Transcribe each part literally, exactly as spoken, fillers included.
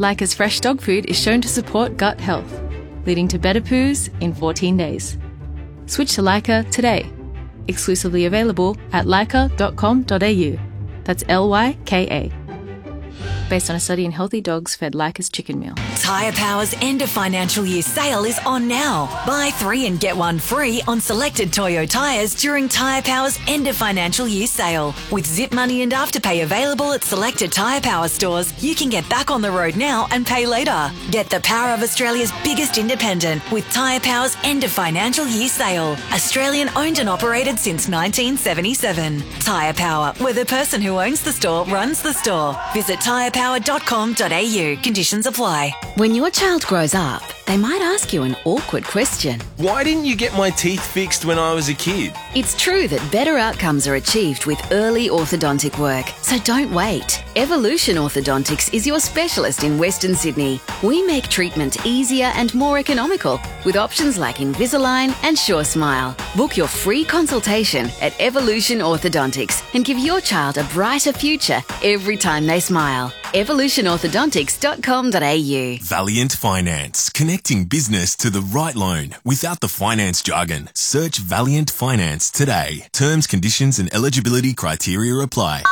Leica's fresh dog food is shown to support gut health, leading to better poos in fourteen days. Switch to Leica today. Exclusively available at leica dot com dot a u. That's L Y K A. Based on a study in healthy dogs fed Leica's chicken meal. Tyre Power's end of financial year sale is on now. Buy three and get one free on selected Toyo tyres during Tyre Power's end of financial year sale. With Zip Money and Afterpay available at selected Tyre Power stores, you can get back on the road now and pay later. Get the power of Australia's biggest independent with Tyre Power's end of financial year sale. Australian owned and operated since nineteen seventy-seven. Tyre Power, where the person who owns the store runs the store. Visit tyre power dot com dot a u. Conditions apply. When your child grows up, they might ask you an awkward question. Why didn't you get my teeth fixed when I was a kid? It's true that better outcomes are achieved with early orthodontic work, so don't wait. Evolution Orthodontics is your specialist in Western Sydney. We make treatment easier and more economical with options like Invisalign and Sure Smile. Book your free consultation at Evolution Orthodontics and give your child a brighter future every time they smile. evolution orthodontics dot com dot a u. Valiant Finance, connecting business to the right loan without the finance jargon. Search Valiant Finance today. Terms, conditions and eligibility criteria apply.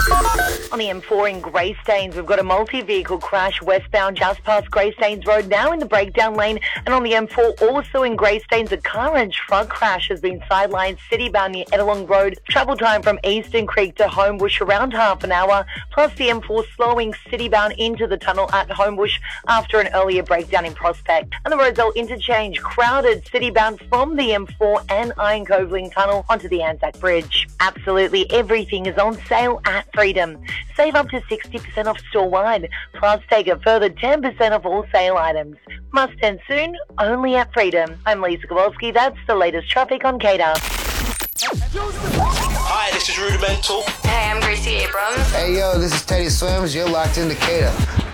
On the M four in Greystanes, we've got a multi-vehicle crash westbound just past Greystanes Road, now in the breakdown lane. And on the M four, also in Greystanes, a car and truck crash has been sidelined citybound near Ettalong Road. Travel time from Eastern Creek to Homebush around half an hour, plus the M four slowing citybound into the tunnel at Homebush after an earlier breakdown in Prospect. And the Rozelle interchange crowded citybound from the M four and Iron Cove Link Tunnel onto the Anzac Bridge. Absolutely everything is on sale at Freedom. Save up to sixty percent off store-wide, plus take a further ten percent off all sale items. Must end soon, only at Freedom. I'm Lisa Kowalski. That's the latest traffic on K A T A. Hi, this is Rudimental. Hey, I'm Gracie Abrams. Hey, yo, this is Teddy Swims. You're locked into K A T A.